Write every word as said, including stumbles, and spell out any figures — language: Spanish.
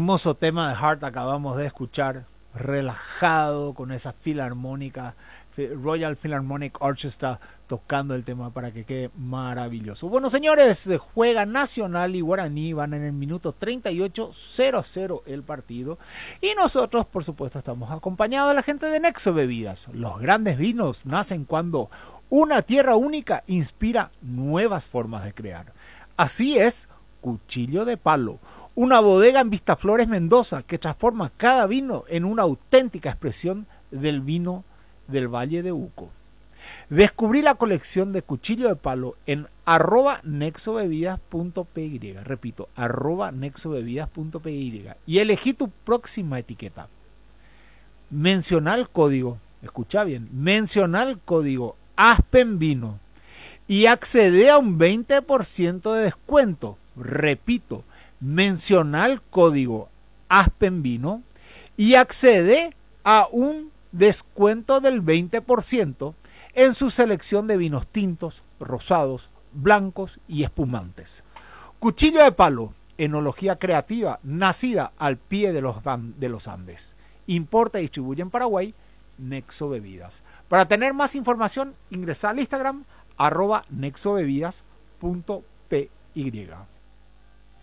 hermoso tema de Heart acabamos de escuchar, relajado con esa filarmónica, Royal Philharmonic Orchestra tocando el tema para que quede maravilloso. Bueno, señores, juega Nacional y Guaraní, van en el minuto treinta y ocho, cero cero el partido. Y nosotros, por supuesto, estamos acompañados de la gente de Nexo Bebidas. Los grandes vinos nacen cuando una tierra única inspira nuevas formas de crear. Así es Cuchillo de Palo, una bodega en Vistaflores, Mendoza, que transforma cada vino en una auténtica expresión del vino del Valle de Uco. Descubrí la colección de Cuchillo de Palo en arroba nexobebidas punto py, repito, arroba nexobebidas punto py, y elegí tu próxima etiqueta. Menciona el código, escucha bien, menciona el código Aspen Vino y accede a un veinte por ciento de descuento. Repito, menciona el código Aspen Vino y accede a un descuento del veinte por ciento en su selección de vinos tintos, rosados, blancos y espumantes. Cuchillo de Palo, enología creativa nacida al pie de los, de los Andes. Importa y distribuye en Paraguay Nexo Bebidas. Para tener más información, ingresa al Instagram arroba nexobebidas punto py.